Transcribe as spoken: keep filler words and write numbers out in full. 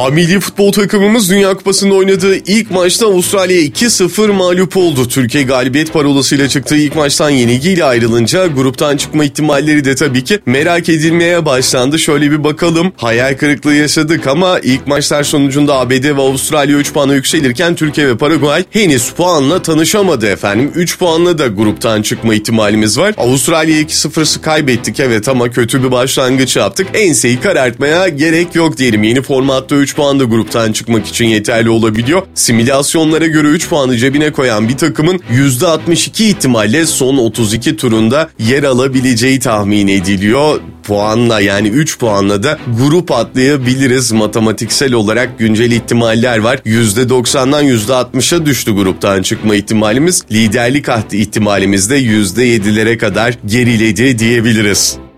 A milli futbol takımımız Dünya Kupası'nda oynadığı ilk maçta Avustralya'ya iki sıfır mağlup oldu. Türkiye galibiyet parolasıyla çıktığı ilk maçtan yenilgiyle ayrılınca gruptan çıkma ihtimalleri de tabii ki merak edilmeye başlandı. Şöyle bir bakalım. Hayal kırıklığı yaşadık ama ilk maçlar sonucunda A B D ve Avustralya üç puana yükselirken Türkiye ve Paraguay henüz puanla tanışamadı efendim. üç puanla da gruptan çıkma ihtimalimiz var. Avustralya'ya iki sıfır kaybettik evet ama kötü bir başlangıç yaptık. Enseyi karartmaya gerek yok diyelim. Yeni formatta üç puan da gruptan çıkmak için yeterli olabiliyor. Simülasyonlara göre üç puanı cebine koyan bir takımın yüzde altmış iki ihtimalle son otuz iki turunda yer alabileceği tahmin ediliyor. Puanla yani üç puanla da grup atlayabiliriz. Matematiksel olarak güncel ihtimaller var. yüzde doksandan yüzde altmışa düştü gruptan çıkma ihtimalimiz. Liderlik hattı ihtimalimiz de yüzde yedilere kadar geriledi diyebiliriz.